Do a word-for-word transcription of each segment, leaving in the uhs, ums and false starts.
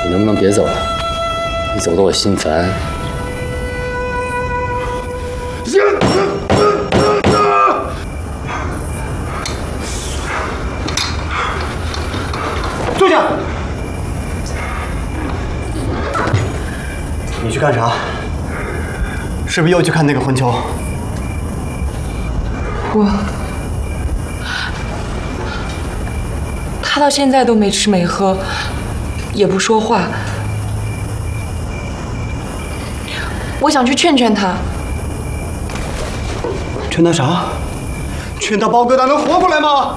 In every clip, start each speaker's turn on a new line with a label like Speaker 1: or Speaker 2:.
Speaker 1: 你能不能别走了？你走得我心烦。
Speaker 2: 坐下！你去干啥？是不是又去看那个魂球？
Speaker 3: 我，他到现在都没吃没喝，也不说话。我想去劝劝他。
Speaker 2: 劝他啥？劝他包疙瘩能活过来吗？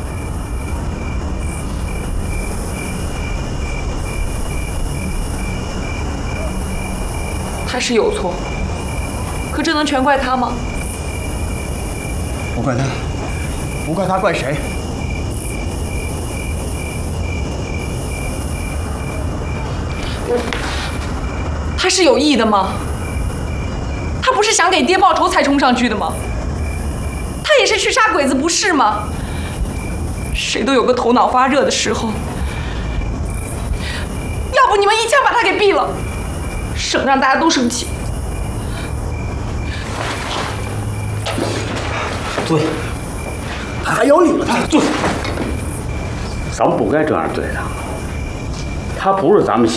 Speaker 3: 他是有错，可这能全怪他吗？
Speaker 2: 不怪他，不怪他，怪谁？
Speaker 3: 他是有意的吗？他不是想给爹报仇才冲上去的吗？他也是去杀鬼子，不是吗？谁都有个头脑发热的时候。要不你们一枪把他给毙了，省让大家都生气。
Speaker 2: 对，他还有理了，他对。
Speaker 1: 咱们不该这样对他，他不是咱们。